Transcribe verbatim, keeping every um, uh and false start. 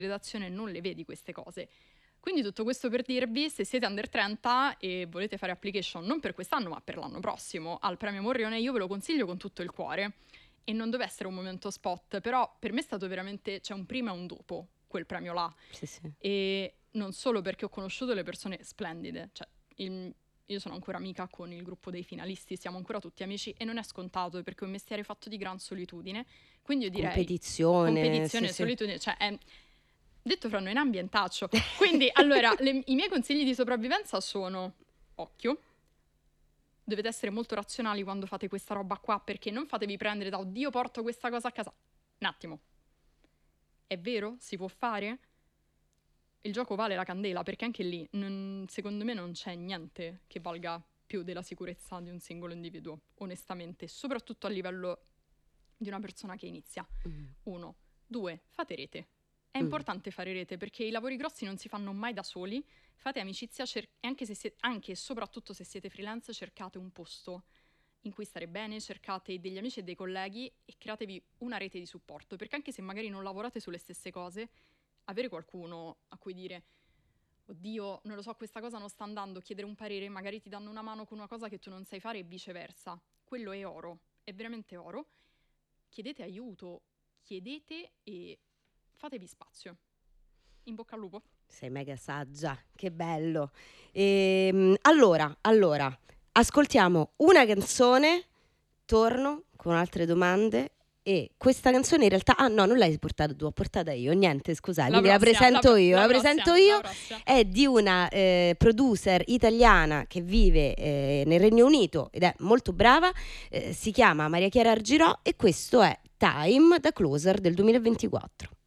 redazione non le vedi queste cose. Quindi tutto questo per dirvi, se siete under trenta e volete fare application non per quest'anno ma per l'anno prossimo al premio Morrione, io ve lo consiglio con tutto il cuore. E non deve essere un momento spot, però per me è stato veramente, c'è un prima e un dopo quel premio là. Sì, sì. E non solo perché ho conosciuto le persone splendide, cioè il, io sono ancora amica con il gruppo dei finalisti, siamo ancora tutti amici e non è scontato perché è un mestiere fatto di gran solitudine, quindi io direi competizione, competizione, sì, sì. solitudine, cioè è, detto fra noi, in ambientaccio. Quindi allora le, i miei consigli di sopravvivenza sono: occhio, dovete essere molto razionali quando fate questa roba qua, perché non fatevi prendere da oddio porto questa cosa a casa. Un attimo, è vero? Si può fare? Il gioco vale la candela, perché anche lì non, secondo me non c'è niente che valga più della sicurezza di un singolo individuo, onestamente, soprattutto a livello di una persona che inizia. Mm. Uno. Due, fate rete. È Mm. importante fare rete perché i lavori grossi non si fanno mai da soli. Fate amicizia, cer- e anche, se siete, anche e soprattutto se siete freelance, cercate un posto in cui stare bene, cercate degli amici e dei colleghi e createvi una rete di supporto, perché anche se magari non lavorate sulle stesse cose, avere qualcuno a cui dire oddio, non lo so, questa cosa non sta andando, chiedere un parere, magari ti danno una mano con una cosa che tu non sai fare e viceversa. Quello è oro, è veramente oro. Chiedete aiuto, chiedete e fatevi spazio. In bocca al lupo. Sei mega saggia, che bello. Ehm, allora, allora, ascoltiamo una canzone, torno con altre domande. E questa canzone in realtà, ah no, non l'hai portata tu, l'ho portata io, niente, scusate, La quindi la prossima, presento la- io, la la, prossima, presento la io, prossima. è di una eh, producer italiana che vive eh, nel Regno Unito ed è molto brava, eh, si chiama Maria Chiara Argirò e questo è Time da Closer del duemilaventiquattro.